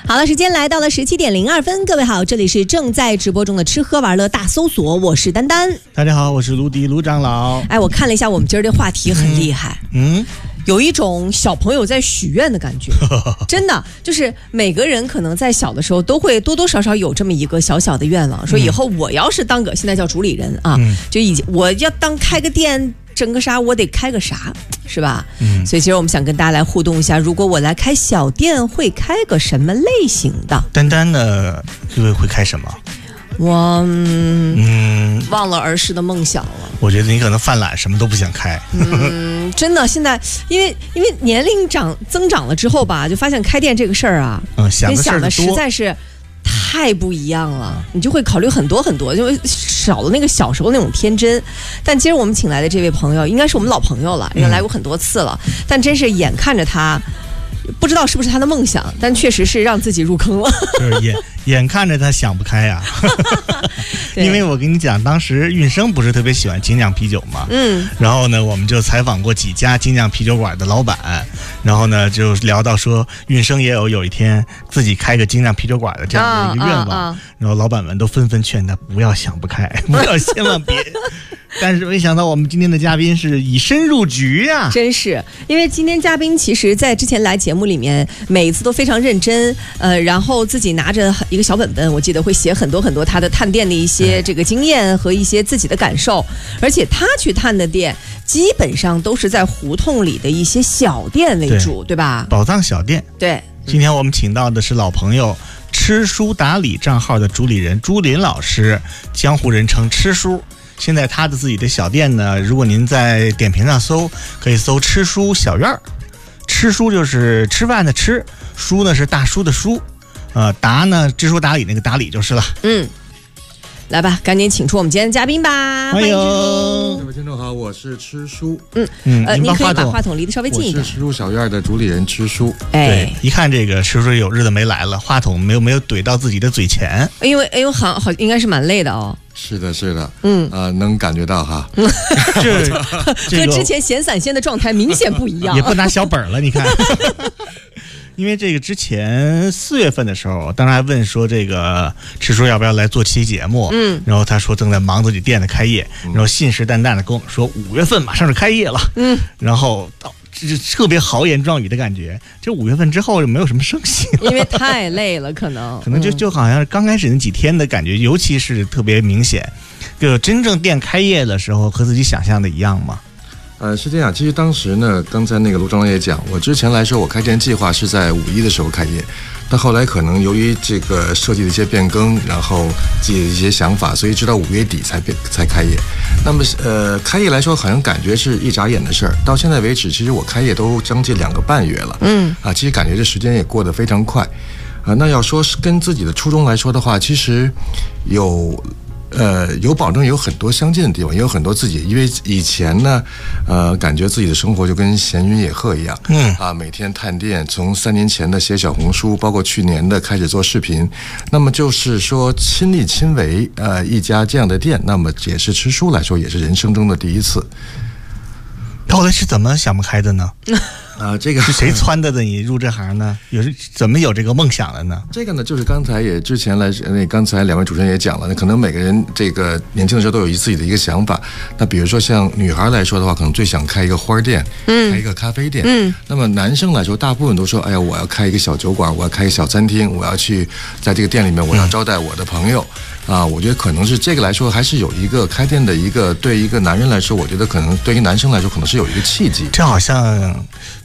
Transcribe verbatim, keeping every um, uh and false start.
好了，时间来到了十七点零二分，各位好，这里是正在直播中的吃喝玩乐大搜索，我是丹丹。 大家好，我是卢迪卢长老。 哎，我看了一下我们今儿这话题很厉害，嗯。嗯有一种小朋友在许愿的感觉，真的就是每个人可能在小的时候都会多多少少有这么一个小小的愿望，说以后我要是当个现在叫主理人啊，嗯、就以我要当开个店整个啥，我得开个啥，是吧？嗯，所以其实我们想跟大家来互动一下，如果我来开小店，会开个什么类型的？ 丹丹呢，各位会开什么？ 我嗯忘了儿时的梦想了。 我觉得你可能犯懒，什么都不想开。 嗯，真的，现在因为因为年龄长增长了之后吧，就发现开店这个事儿啊，嗯，想的想的实在是太不一样了。你就会考虑很多很多，就少了那个小时候那种天真。但今儿我们请来的这位朋友，应该是我们老朋友了，也来过很多次了。嗯、但真是眼看着他。不知道是不是他的梦想，但确实是让自己入坑了。 就是眼眼看着他想不开呀、啊，因为我跟你讲，当时运生不是特别喜欢精酿啤酒嘛，嗯，然后呢，我们就采访过几家精酿啤酒馆的老板，然后呢，就聊到说，运生也有有一天自己开个精酿啤酒馆的这样的一个愿望，啊啊啊、然后老板们都纷纷劝他不要想不开，不要千万别。但是没想到我们今天的嘉宾是以身入局呀、啊， 真是，因为今天嘉宾其实在之前来节目里面每一次都非常认真，呃，然后自己拿着一个小本本，我记得会写很多很多他的探店的一些这个经验和一些自己的感受，而且他去探的店基本上都是在胡同里的一些小店为主， 对, 对吧？ 宝藏小店。 对， 今天我们请到的是老朋友吃书达理账号的主理人朱琳老师，江湖人称吃书。现在他的自己的小店呢，如果您在点评上搜，可以搜吃书小院儿。吃书就是吃饭的吃，书呢是大叔的书，呃，达呢知书达理那个达理就是了。 嗯，来吧，赶紧请出我们今天的嘉宾吧。 欢迎各位听众好，我是吃书。 嗯嗯，呃，您可以把话筒离得稍微近一点。 我是吃书小院的主理人吃书。 哎， 对，一看这个吃书有日子没来了，话筒没有没有怼到自己的嘴前， 因为哎呦，好好应该是蛮累的哦。 是的，是的，嗯，呃，能感觉到哈， 这和之前闲散仙的状态明显不一样， 也不拿小本了，你看。因为这个之前四月份的时候，当时还问说这个吃书要不要来做期节目，嗯，然后他说正在忙自己店的开业，然后信誓旦旦的跟我们说五月份马上就开业了，嗯，然后到。这特别豪言壮语的感觉，这五月份之后就没有什么声息了， 因为太累了，可能可能就就好像刚开始那几天的感觉，尤其是特别明显。就真正店开业的时候，和自己想象的一样吗？ 呃，是这样。其实当时呢，刚才那个卢长也讲，我之前来说，我开店计划是在五一的时候开业，但后来可能由于这个设计的一些变更，然后自己的一些想法，所以直到五月底才变才开业。那么呃，开业来说，好像感觉是一眨眼的事儿。到现在为止，其实我开业都将近两个半月了。嗯啊，其实感觉这时间也过得非常快。啊，那要说是跟自己的初衷来说的话，其实有。呃，有保证有很多相近的地方，也有很多自己，因为以前呢，呃，感觉自己的生活就跟闲云野鹤一样，嗯啊，每天探店，从三年前的写小红书，包括去年的开始做视频，那么就是说亲力亲为，呃，一家这样的店，那么也是吃书来说，也是人生中的第一次。 后来是怎么想不开的呢？ 啊、呃，这个是谁撺掇的你入这行呢？有怎么有这个梦想的呢？ 这个呢，就是刚才也之前来，那刚才两位主持人也讲了，那可能每个人这个年轻的时候都有自己的一个想法。那比如说像女孩来说的话，可能最想开一个花店，嗯，开一个咖啡店，嗯。那么男生来说，大部分都说，哎呀，我要开一个小酒馆，我要开一个小餐厅，我要去在这个店里面，我要招待我的朋友。嗯啊，我觉得可能是这个来说，还是有一个开店的一个，对一个男人来说，我觉得可能对于男生来说，可能是有一个契机。 这好像